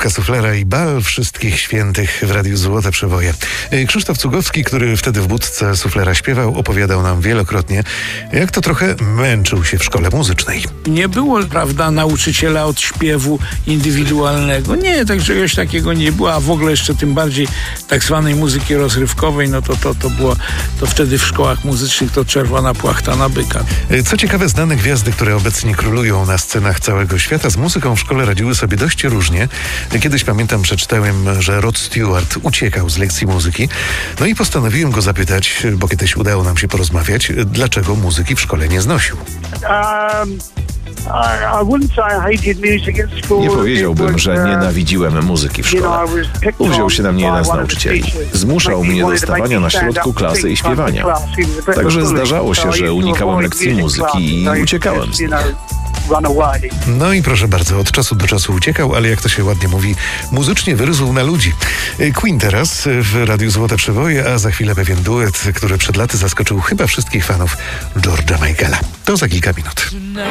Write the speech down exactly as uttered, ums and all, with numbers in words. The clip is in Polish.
Jacka Suflera i bal wszystkich świętych w Radiu Złote Przeboje. Krzysztof Cugowski, który wtedy w budce Suflera śpiewał, opowiadał nam wielokrotnie, jak to trochę męczył się w szkole muzycznej. Nie było, prawda, nauczyciela od śpiewu indywidualnego. Nie, tak czegoś takiego nie było, a w ogóle jeszcze tym bardziej tak zwanej muzyki rozrywkowej, no to, to, to było, to wtedy w szkołach muzycznych to czerwona płachta na byka. Co ciekawe, znane gwiazdy, które obecnie królują na scenach całego świata, z muzyką w szkole radziły sobie dość różnie. Kiedyś, pamiętam, przeczytałem, że Rod Stewart uciekał z lekcji muzyki, no i postanowiłem go zapytać, bo kiedyś udało nam się porozmawiać, dlaczego muzyki w szkole nie znosił. Um... Nie powiedziałbym, że nienawidziłem muzyki w szkole. Uwziął się na mnie jeden z nauczycieli. Zmuszał mnie do stawania na środku klasy i śpiewania. Także zdarzało się, że unikałem lekcji muzyki i uciekałem z nich. No i proszę bardzo, od czasu do czasu uciekał, ale jak to się ładnie mówi, muzycznie wyrósł na ludzi. Queen teraz w Radiu Złote Przeboje, a za chwilę pewien duet, który przed laty zaskoczył chyba wszystkich fanów George'a Michaela. To za kilka minut.